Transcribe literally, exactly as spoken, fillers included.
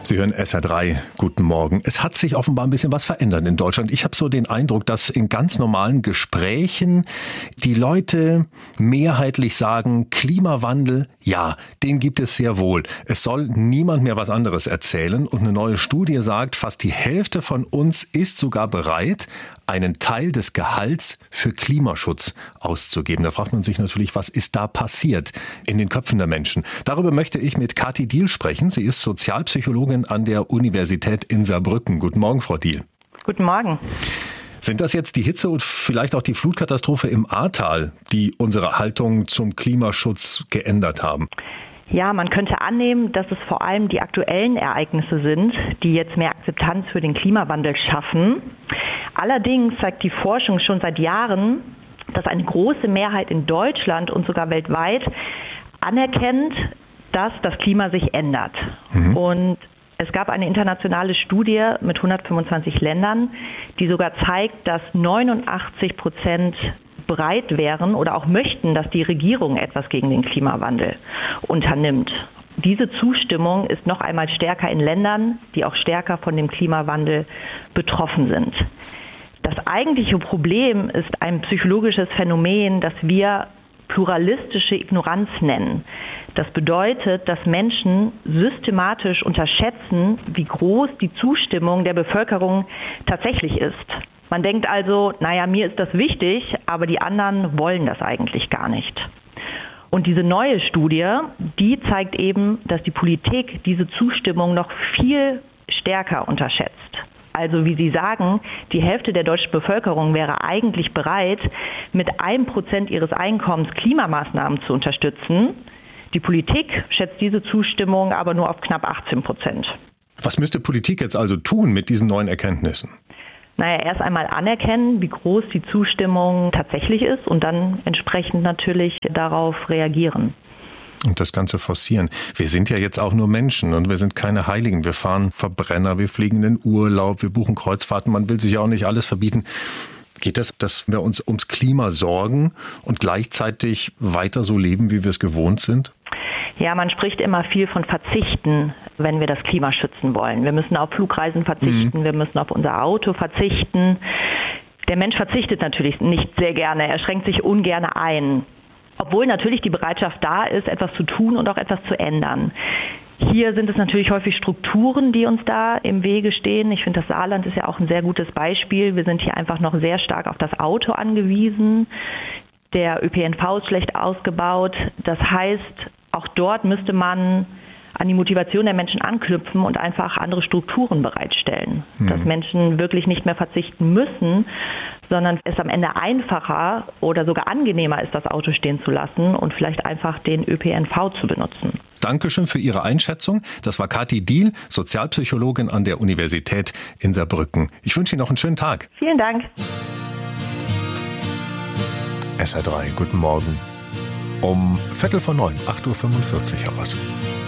Sie hören S R drei. Guten Morgen. Es hat sich offenbar ein bisschen was verändert in Deutschland. Ich habe so den Eindruck, dass in ganz normalen Gesprächen die Leute mehrheitlich sagen, Klimawandel, ja, den gibt es sehr wohl. Es soll niemand mehr was anderes erzählen. Und eine neue Studie sagt, fast die Hälfte von uns ist sogar bereit, einen Teil des Gehalts für Klimaschutz auszugeben. Da fragt man sich natürlich, was ist da passiert in den Köpfen der Menschen? Darüber möchte ich mit Kathi Diehl sprechen. Sie ist Sozialpsychologin an der Universität in Saarbrücken. Guten Morgen, Frau Diehl. Guten Morgen. Sind das jetzt die Hitze und vielleicht auch die Flutkatastrophe im Ahrtal, die unsere Haltung zum Klimaschutz geändert haben? Ja, man könnte annehmen, dass es vor allem die aktuellen Ereignisse sind, die jetzt mehr Akzeptanz für den Klimawandel schaffen. Allerdings zeigt die Forschung schon seit Jahren, dass eine große Mehrheit in Deutschland und sogar weltweit anerkennt, dass das Klima sich ändert. Mhm. Und es gab eine internationale Studie mit hundertfünfundzwanzig Ländern, die sogar zeigt, dass neunundachtzig Prozent bereit wären oder auch möchten, dass die Regierung etwas gegen den Klimawandel unternimmt. Diese Zustimmung ist noch einmal stärker in Ländern, die auch stärker von dem Klimawandel betroffen sind. Das eigentliche Problem ist ein psychologisches Phänomen, das wir pluralistische Ignoranz nennen. Das bedeutet, dass Menschen systematisch unterschätzen, wie groß die Zustimmung der Bevölkerung tatsächlich ist. Man denkt also, naja, mir ist das wichtig, aber die anderen wollen das eigentlich gar nicht. Und diese neue Studie, die zeigt eben, dass die Politik diese Zustimmung noch viel stärker unterschätzt. Also wie Sie sagen, die Hälfte der deutschen Bevölkerung wäre eigentlich bereit, mit einem Prozent ihres Einkommens Klimamaßnahmen zu unterstützen. Die Politik schätzt diese Zustimmung aber nur auf knapp achtzehn Prozent. Was müsste Politik jetzt also tun mit diesen neuen Erkenntnissen? Naja, erst einmal anerkennen, wie groß die Zustimmung tatsächlich ist und dann entsprechend natürlich darauf reagieren. Und das Ganze forcieren. Wir sind ja jetzt auch nur Menschen und wir sind keine Heiligen. Wir fahren Verbrenner, wir fliegen in den Urlaub, wir buchen Kreuzfahrten. Man will sich ja auch nicht alles verbieten. Geht das, dass wir uns ums Klima sorgen und gleichzeitig weiter so leben, wie wir es gewohnt sind? Ja, man spricht immer viel von Verzichten, wenn wir das Klima schützen wollen. Wir müssen auf Flugreisen verzichten, mhm. wir müssen auf unser Auto verzichten. Der Mensch verzichtet natürlich nicht sehr gerne, er schränkt sich ungern ein. Obwohl natürlich die Bereitschaft da ist, etwas zu tun und auch etwas zu ändern. Hier sind es natürlich häufig Strukturen, die uns da im Wege stehen. Ich finde, das Saarland ist ja auch ein sehr gutes Beispiel. Wir sind hier einfach noch sehr stark auf das Auto angewiesen. Der Ö P N V ist schlecht ausgebaut. Das heißt, auch dort müsste man an die Motivation der Menschen anknüpfen und einfach andere Strukturen bereitstellen. Mhm. Dass Menschen wirklich nicht mehr verzichten müssen, sondern es am Ende einfacher oder sogar angenehmer ist, das Auto stehen zu lassen und vielleicht einfach den Ö P N V zu benutzen. Dankeschön für Ihre Einschätzung. Das war Kathi Diehl, Sozialpsychologin an der Universität in Saarbrücken. Ich wünsche Ihnen noch einen schönen Tag. Vielen Dank. S R drei, guten Morgen. Um Viertel vor neun, acht Uhr fünfundvierzig, Herr Ross.